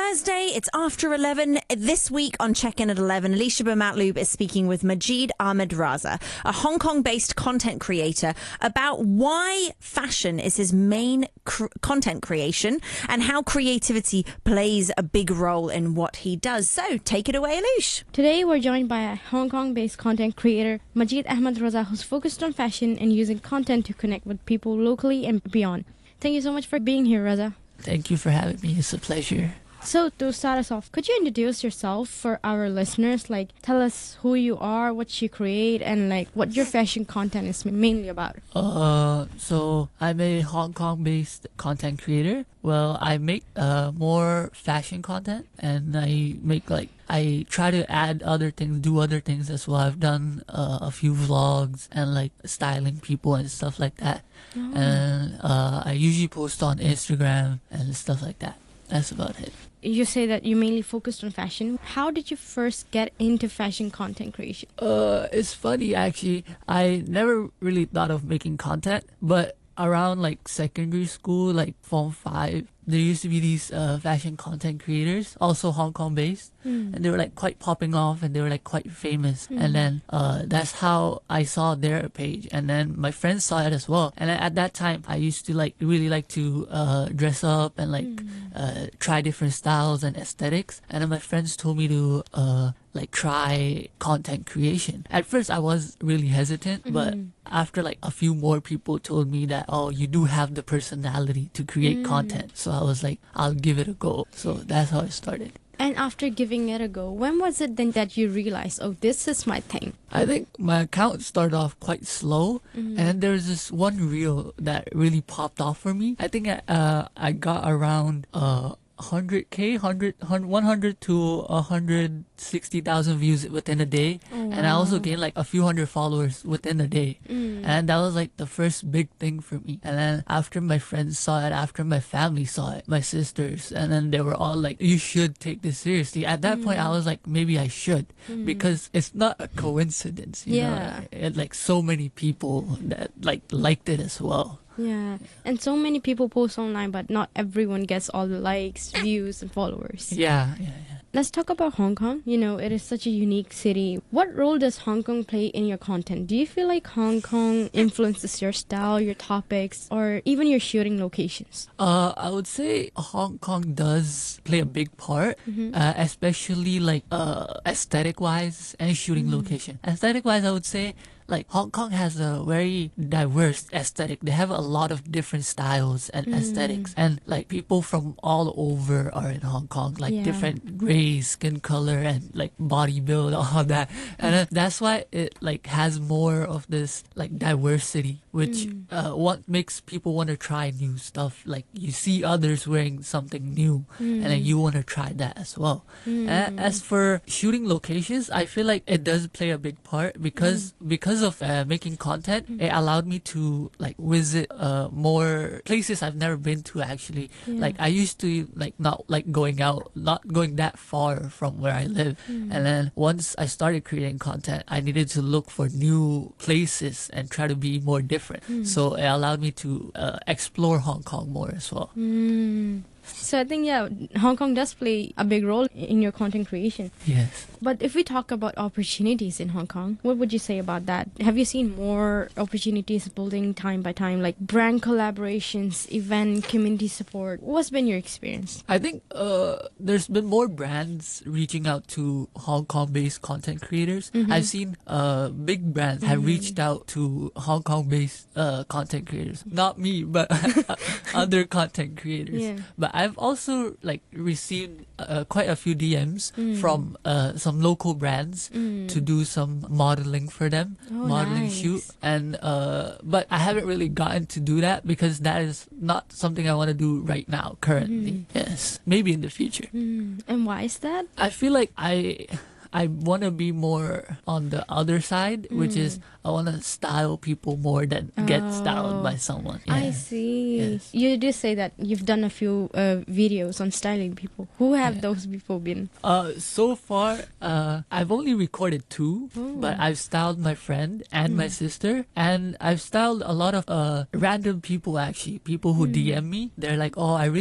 Thursday, it's after 11. This week on Check-In at 11, Alicia Bermatloub is speaking with Majid Ahmed Raza, a Hong Kong-based content creator, about why fashion is his main content creation and how creativity plays a big role in what he does. So, take it away, Alicia. Today, we're joined by a Hong Kong-based content creator, Majid Ahmed Raza, who's focused on fashion and using content to connect with people locally and beyond. Thank you so much for being here, Raza. Thank you for having me. It's a pleasure. So, to start us off, could you introduce yourself for our listeners? Like, tell us who you are, what you create, and like what your fashion content is mainly about. So I'm a Hong Kong-based content creator. Well, I make more fashion content, and I try to add other things, do other things as well. I've done a few vlogs and like styling people and stuff like that. Oh. And I usually post on Instagram and stuff like that. That's about it. You say that you mainly focused on fashion. How did you first get into fashion content creation? It's funny actually. I never really thought of making content, but around like secondary school, like Form 5, there used to be these fashion content creators, also Hong Kong based, and they were like quite popping off and they were like quite famous. And then that's how I saw their page, and then my friends saw it as well. And at that time, I used to like really like to dress up and like try different styles and aesthetics. And then my friends told me to like try content creation. At first I was really hesitant, but after like a few more people told me that, oh, you do have the personality to create content. So I was like, I'll give it a go. So that's how it started. And after giving it a go, when was it then that you realized, oh, this is my thing? I think my account started off quite slow, and then there was this one reel that really popped off for me. I think I got around 100K, 100 to 160,000 views within a day. Oh, wow. And I also gained like a few hundred followers within a day. And that was like the first big thing for me. And then after my friends saw it, after my family saw it, my sisters, and then they were all like, you should take this seriously. At that point, I was like, maybe I should, because it's not a coincidence, you know? It, like so many people that like liked it as well. Yeah, and so many people post online, but not everyone gets all the likes, views, and followers. Yeah. Let's talk about Hong Kong. You know, it is such a unique city. What role does Hong Kong play in your content? Do you feel like Hong Kong influences your style, your topics, or even your shooting locations? I would say Hong Kong does play a big part, especially like aesthetic-wise and shooting location. Aesthetic-wise, I would say like Hong Kong has a very diverse aesthetic. They have a lot of different styles and aesthetics, and like people from all over are in Hong Kong, like different race, skin color, and like body build, all that. And that's why it like has more of this like diversity, which what makes people want to try new stuff. Like you see others wearing something new, and then you want to try that as well. As for shooting locations, I feel like it does play a big part because of making content. It allowed me to like visit more places I've never been to actually. Like I used to like not like going out, not going that far from where I live. And then once I started creating content, I needed to look for new places and try to be more different. So it allowed me to explore Hong Kong more as well. So I think, Hong Kong does play a big role in your content creation. Yes. But if we talk about opportunities in Hong Kong, what would you say about that? Have you seen more opportunities building time by time, like brand collaborations, event, community support? What's been your experience? I think there's been more brands reaching out to Hong Kong-based content creators. I've seen big brands have reached out to Hong Kong-based content creators. Not me, but other content creators. Yeah. But I've also like received quite a few DMs from some local brands to do some modeling for them, modeling shoot. And but I haven't really gotten to do that because that is not something I want to do right now currently. Yes, maybe in the future. And why is that? I feel like I want to be more on the other side, which is I want to style people more than get styled by someone. Yeah. I see. Yes. You did say that you've done a few videos on styling people. Who have those people been? So far, I've only recorded 2, but I've styled my friend and my sister, and I've styled a lot of random people actually. People who DM me. They're like, oh, I really